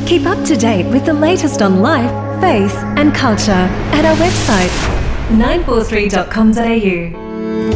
Keep up to date with the latest on life, faith and culture at our website 943.com.au.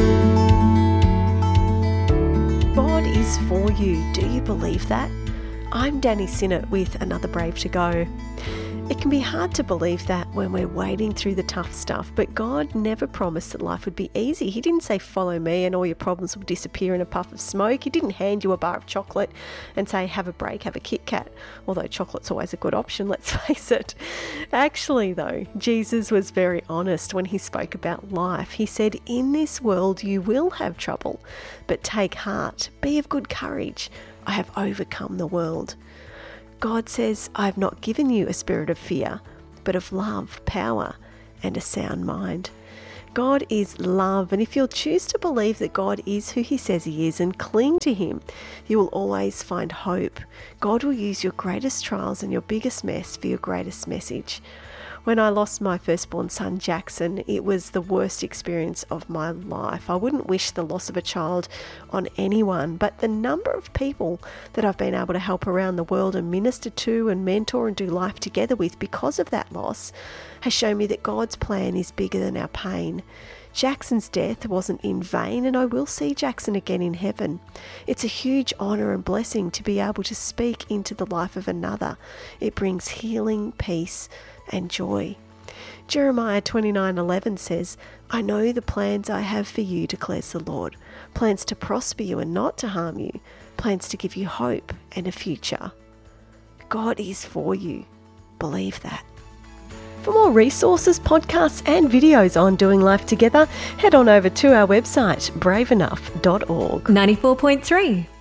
God is for you. Do you believe that? I'm Danny Sinnott with Another Brave to Go. It can be hard to believe that when we're wading through the tough stuff, but God never promised that life would be easy. He didn't say, follow me and all your problems will disappear in a puff of smoke. He didn't hand you a bar of chocolate and say, have a break, have a Kit Kat. Although chocolate's always a good option, let's face it. Actually, though, Jesus was very honest when he spoke about life. He said, in this world you will have trouble, but take heart, be of good courage. I have overcome the world. God says, I have not given you a spirit of fear, but of love, power, and a sound mind. God is love, and if you'll choose to believe that God is who he says he is and cling to him, you will always find hope. God will use your greatest trials and your biggest mess for your greatest message. When I lost my firstborn son, Jackson, it was the worst experience of my life. I wouldn't wish the loss of a child on anyone, but the number of people that I've been able to help around the world and minister to and mentor and do life together with because of that loss has shown me that God's plan is bigger than our pain. Jackson's death wasn't in vain, and I will see Jackson again in heaven. It's a huge honour and blessing to be able to speak into the life of another. It brings healing, peace, and joy. Jeremiah 29:11 says, I know the plans I have for you, declares the Lord, plans to prosper you and not to harm you, plans to give you hope and a future. God is for you. Believe that. For more resources, podcasts and videos on doing life together, head on over to our website, braveenough.org. 94.3